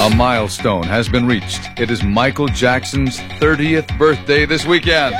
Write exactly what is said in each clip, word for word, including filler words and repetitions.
A milestone has been reached. It is Michael Jackson's thirtieth birthday this weekend.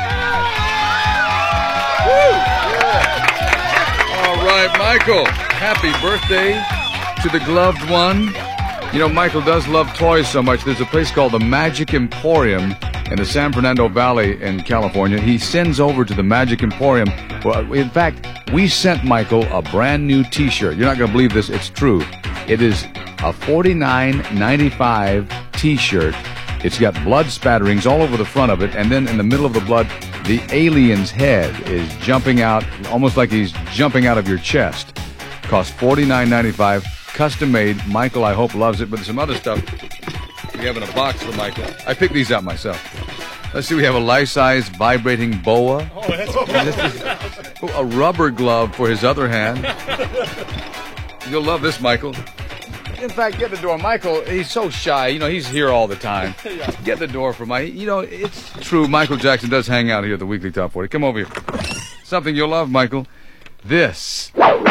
All right, Michael, happy birthday to the gloved one. You know, Michael does love toys so much. There's a place called the Magic Emporium in the San Fernando Valley in California. He sends over to the Magic Emporium. Well, in fact, we sent Michael a brand new T-shirt. You're not going to believe this. It's true. It is a forty-nine ninety-five T-shirt. It's got blood spatterings all over the front of it, and then in the middle of the blood, the alien's head is jumping out, almost like he's jumping out of your chest. Costs forty-nine ninety-five, custom made. Michael, I hope, loves it, but there's some other stuff we have in a box for Michael. I picked these out myself. Let's see, we have a life-size vibrating boa. Oh, that's okay. This is a rubber glove for his other hand. You'll love this, Michael. In fact, get the door. Michael, he's so shy. You know, he's here all the time. Get the door for Mike. You know, it's true. Michael Jackson does hang out here at the Weekly Top forty. Come over here. Something you'll love, Michael. This.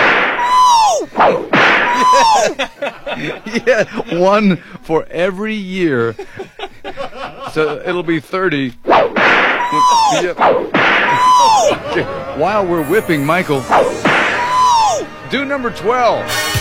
Yeah, one for every year. So it'll be thirty. While we're whipping Michael, do number twelve.